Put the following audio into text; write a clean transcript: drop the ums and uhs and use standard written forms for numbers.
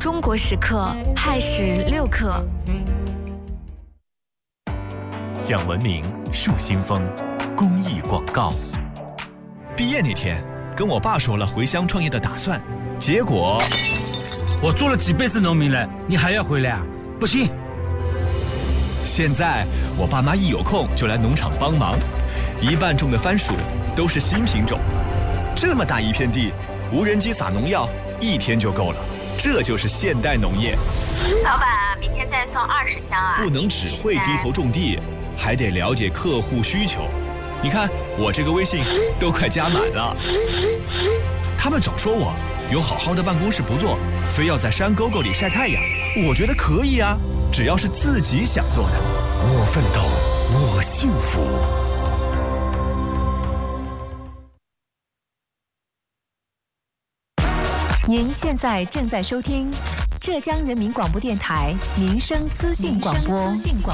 中国时刻亥时6刻。 讲文明树新风，公益广告。 毕业那天，跟我爸说了回乡创业的打算，结果我做了几辈子农民了，你还要回来啊？不行。 现在我爸妈一有空就来农场帮忙，一半种的番薯都是新品种，这么大一片地，无人机撒农药1天就够了，这就是现代农业。 老板啊，明天再送20箱啊！ 不能只会低头种地，还得了解客户需求。你看我这个微信都快加满了。他们总说我有好好的办公室不做，非要在山沟沟里晒太阳。我觉得可以啊，只要是自己想做的。 我奋斗，我幸福。 您现在正在收听浙江人民广播电台民生资讯广播。